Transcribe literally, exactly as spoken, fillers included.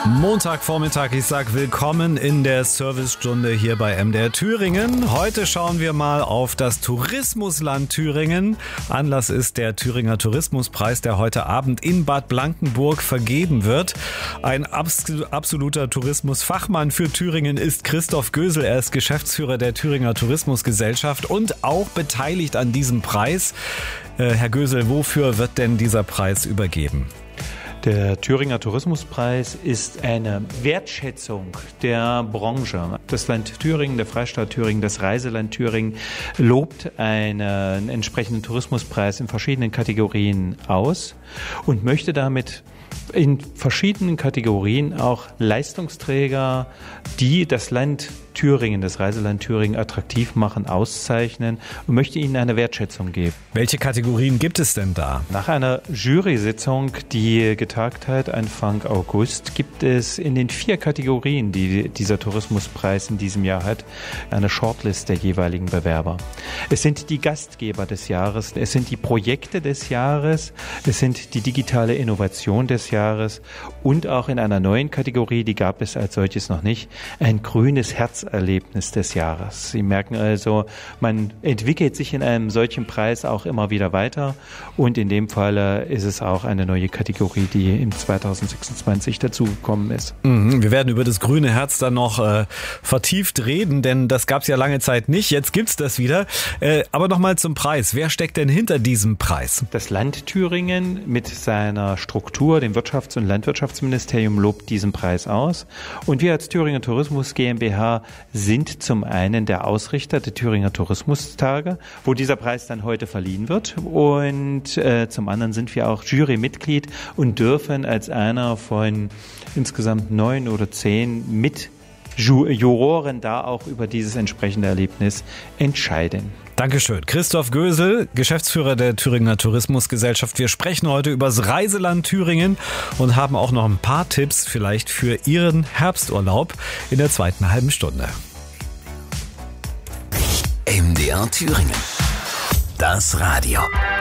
Montagvormittag, ich sag willkommen in der Servicestunde hier bei M D R Thüringen. Heute schauen wir mal auf das Tourismusland Thüringen. Anlass ist der Thüringer Tourismuspreis, der heute Abend in Bad Blankenburg vergeben wird. Ein absoluter Tourismusfachmann für Thüringen ist Christoph Gösel. Er ist Geschäftsführer der Thüringer Tourismusgesellschaft und auch beteiligt an diesem Preis. Äh, Herr Gösel, wofür wird denn dieser Preis übergeben? Der Thüringer Tourismuspreis ist eine Wertschätzung der Branche. Das Land Thüringen, der Freistaat Thüringen, das Reiseland Thüringen lobt einen entsprechenden Tourismuspreis in verschiedenen Kategorien aus und möchte damit in verschiedenen Kategorien auch Leistungsträger, die das Land Thüringen, das Reiseland Thüringen attraktiv machen, auszeichnen und möchte ihnen eine Wertschätzung geben. Welche Kategorien gibt es denn da? Nach einer Jury-Sitzung, die getagt hat Anfang August, gibt es in den vier Kategorien, die dieser Tourismuspreis in diesem Jahr hat, eine Shortlist der jeweiligen Bewerber. Es sind die Gastgeber des Jahres, es sind die Projekte des Jahres, es sind die digitale Innovation des Jahres und auch in einer neuen Kategorie, die gab es als solches noch nicht, ein grünes Herzerlebnis des Jahres. Sie merken also, man entwickelt sich in einem solchen Preis auch immer wieder weiter und in dem Fall ist es auch eine neue Kategorie, die im zweitausendsechsundzwanzig dazugekommen ist. Mhm, wir werden über das grüne Herz dann noch äh, vertieft reden, denn das gab es ja lange Zeit nicht. Jetzt gibt's das wieder. Äh, aber nochmal zum Preis. Wer steckt denn hinter diesem Preis? Das Land Thüringen mit seiner Struktur, dem Wirtschafts- und Landwirtschaftsministerium, lobt diesen Preis aus. Und wir als Thüringer Tourismus GmbH sind zum einen der Ausrichter der Thüringer Tourismustage, wo dieser Preis dann heute verliehen wird. Und äh, zum anderen sind wir auch Jurymitglied und dürfen als einer von insgesamt neun oder zehn mit Juroren da auch über dieses entsprechende Erlebnis entscheiden. Dankeschön. Christoph Gösel, Geschäftsführer der Thüringer Tourismusgesellschaft. Wir sprechen heute über das Reiseland Thüringen und haben auch noch ein paar Tipps vielleicht für Ihren Herbsturlaub in der zweiten halben Stunde. M D R Thüringen. Das Radio.